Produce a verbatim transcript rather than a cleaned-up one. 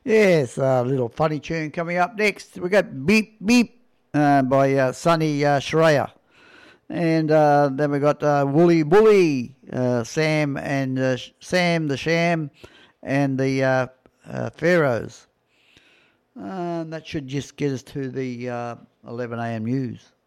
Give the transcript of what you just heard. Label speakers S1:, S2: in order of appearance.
S1: Yes, a little funny tune coming up next. We got Beep Beep uh, by uh, Sonny uh, Shreya. And uh, then we got uh, Woolly Bully, uh, Sam and uh, Sam the Sham and the uh, uh, Pharaohs. Uh, that should just get us to the uh, eleven a m news.